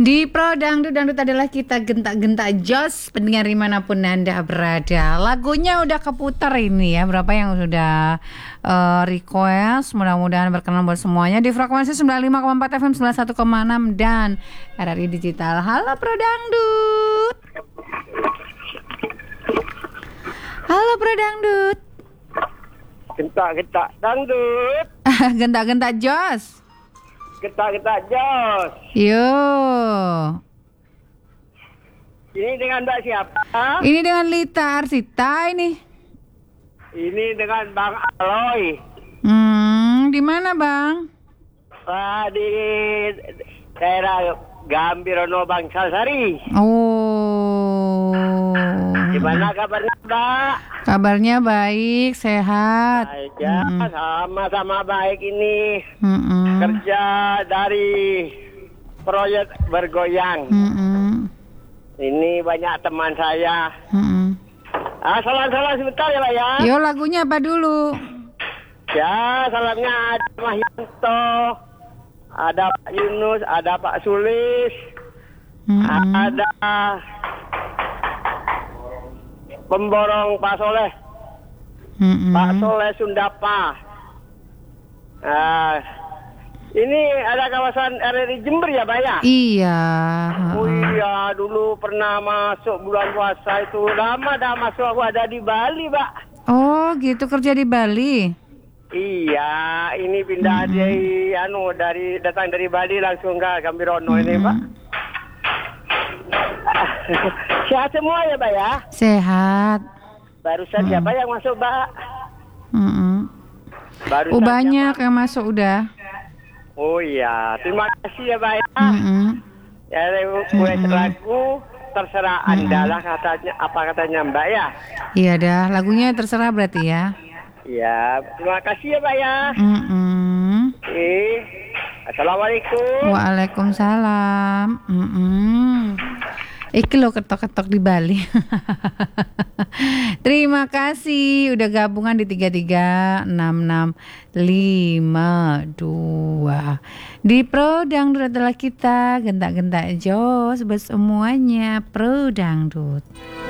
Di Pro Dangdut, dangdut adalah kita gentak-gentak jos pendengar dimanapun Anda berada. Lagunya udah keputar ini ya, berapa yang sudah request. Mudah-mudahan berkenan buat semuanya. Di frekuensi 95,4 FM 91,6 dan RRI Digital. Halo Pro Dangdut. Halo Pro Dangdut. Gentak-gentak dangdut. Gentak-gentak jos. Gentak-gentak jos. Yo. Ini dengan Mbak siapa? Ini dengan Lita Arsita ini. Ini dengan Bang Aloy. Di mana Bang? Di daerah Gambirono Bangsasari. Oh. Gimana kabarnya Mbak? Kabarnya baik, sehat. Baik ya, sama-sama baik ini. Kerja dari proyek bergoyang. Ini banyak teman saya. Salam-salam sebentar ya Pak ya. Yo, lagunya apa dulu? Ya, salamnya ada Mahyanto, ada Pak Yunus, ada Pak Sulis, ada pemborong Pak Soleh, Pak Soleh Sundapa. Ini ada kawasan RRI Jember ya Pak ya? Iya. Oh iya, dulu pernah masuk bulan puasa itu. Lama dah masuk, aku ada di Bali Pak. Oh gitu, kerja di Bali. Iya, ini pindah datang dari Bali langsung ke Gambirono ini Pak. Sehat semua ya Pak ya? Sehat. Barusan siapa yang masuk Pak? Barusan banyak yang masuk udah. Oh iya, terima kasih ya Pak ya. Ya, gue lagu terserah Anda lah katanya, apa katanya Mbak ya? Iya dah, lagunya terserah berarti ya. Iya, terima kasih ya Pak ya. Assalamualaikum. Waalaikumsalam. Iki lo ketok-ketok di Bali. Terima kasih udah gabungan di 336652. Di Pro Dangdut adalah kita gentak-gentak jos buat semuanya Pro Dangdut.